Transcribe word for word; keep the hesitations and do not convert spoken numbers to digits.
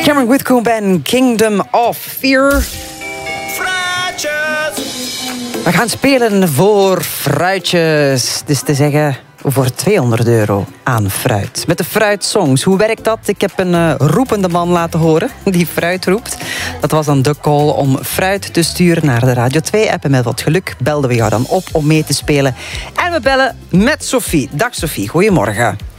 Cameron Whitcomb en Kingdom of Fear. We gaan spelen voor fruitjes. Dus te zeggen voor tweehonderd euro aan fruit. Met de fruitsongs. Hoe werkt dat? Ik heb een uh, roepende man laten horen die fruit roept. Dat was dan de call om fruit te sturen naar de Radio twee-app. En met wat geluk belden we jou dan op om mee te spelen. En we bellen met Sophie. Dag Sophie, goedemorgen.